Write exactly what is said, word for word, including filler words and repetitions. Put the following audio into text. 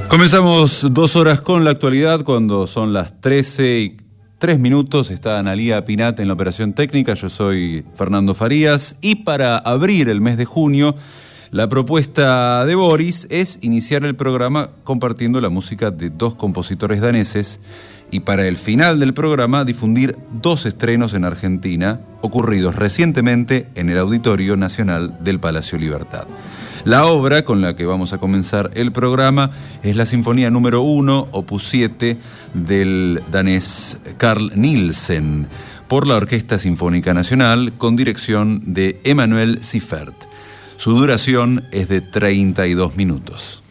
Comenzamos dos horas con la actualidad cuando son las trece y tres minutos. Está Analía Pinat en la operación técnica. Yo soy Fernando Farías. Y para abrir el mes de junio, la propuesta de Boris es iniciar el programa compartiendo la música de dos compositores daneses y para el final del programa difundir dos estrenos en Argentina ocurridos recientemente en el Auditorio Nacional del Palacio Libertad. La obra con la que vamos a comenzar el programa es la Sinfonía número uno, opus siete, del danés Carl Nielsen, por la Orquesta Sinfónica Nacional, con dirección de Emanuel Siffert. Su duración es de treinta y dos minutos.